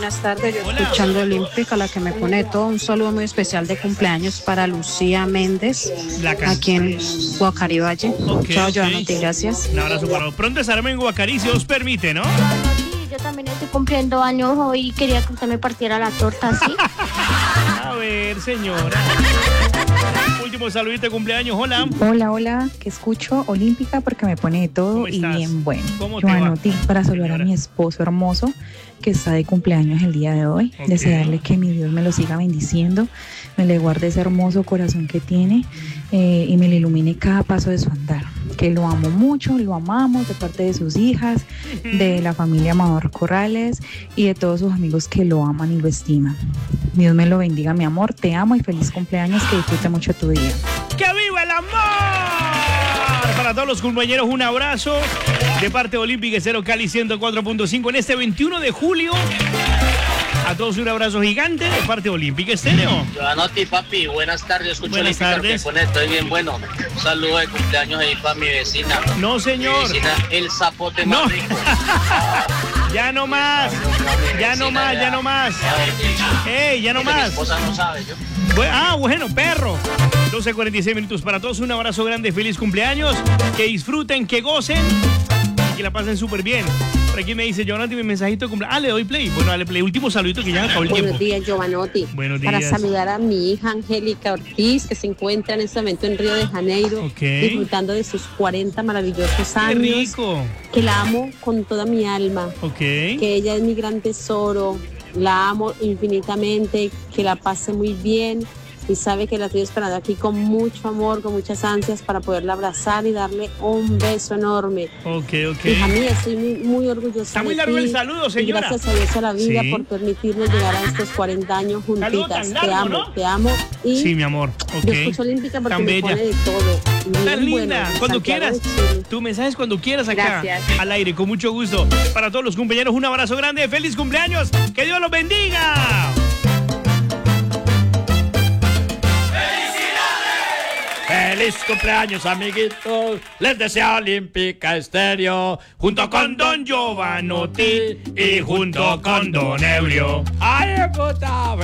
buenas tardes. Yo Hola. escuchando Olímpica, la que me pone todo. Un saludo muy especial de cumpleaños para Lucía Méndez, aquí en Guacarivalle. Ok, Chao, ok. Joanotti, gracias. Un abrazo para pronto estaremos en Guacarí, si os permite, ¿no? Sí, yo también estoy cumpliendo años hoy y quería que usted me partiera la torta, ¿sí? A ver, señora. Último saludito de cumpleaños, hola. Hola, que escucho Olímpica porque me pone de todo ¿Cómo y estás? bien bueno. ¿Cómo te va? Joanotti, para saludar Señora. a mi esposo hermoso que está de cumpleaños el día de hoy. Ok. Desearle que mi Dios me lo siga bendiciendo, me le guarde ese hermoso corazón que tiene y me le ilumine cada paso de su andar. Que lo amo mucho, lo amamos de parte de sus hijas, de la familia Amador Corrales y de todos sus amigos que lo aman y lo estiman. Dios me lo bendiga, mi amor, te amo y feliz cumpleaños, que disfrute mucho tu día. ¡Que viva el amor! Para todos los compañeros, un abrazo de parte de Olímpica Estéreo Cali 104.5 en este 21 de julio. A todos un abrazo gigante de parte de Olímpica Estéreo. Joanotti, papi, buenas tardes. Escucho Buenas Olímpica, tardes. que pone, estoy bien bueno. Un saludo de cumpleaños ahí para mi vecina. No, señor. Mi vecina, el zapote No. más rico. Ya no más. Ya no más, ya no más. ¡Ey, ya no Mi más! esposa no sabe, yo. Bueno, perro. 12:46 minutos para todos. Un abrazo grande, feliz cumpleaños. Que disfruten, que gocen y que la pasen súper bien. Por aquí me dice Jonathan, mi mensajito de cumpleaños. Le doy play. Bueno, dale play. Último saludito que ya acabó el tiempo. Buenos días, Giovanotti. Buenos Para días. saludar a mi hija Angélica Ortiz, que se encuentra en este momento en Río de Janeiro, Ok. disfrutando de sus 40 maravillosos ¡Qué años. rico! Que la amo con toda mi alma. Ok. Que ella es mi gran tesoro, la amo infinitamente, que la pase muy bien y sabe que la estoy esperando aquí con mucho amor, con muchas ansias para poderla abrazar y darle un beso enorme. Ok, ok. Hija mía, estoy muy orgullosa Está de muy largo ti, el saludo, y señora. gracias a Dios a la vida Sí. por permitirnos llegar a estos 40 años Saludo juntitas. tan largo, Te amo, ¿no? te amo y Sí, mi amor. Ok. yo escucho Olímpica porque Tan me bella. pone de todo. Y Tan bien linda. bueno, Cuando Santiago quieras. de Chile. Tu mensaje es cuando quieras acá. Gracias. Al aire, con mucho gusto. Para todos los compañeros, un abrazo grande. ¡Feliz cumpleaños! ¡Que Dios los bendiga! ¡Feliz cumpleaños, amiguitos! Les desea Olímpica Estéreo, Junto con Don Giovanotti y junto con Don Ebrio. ¡Ay, puta!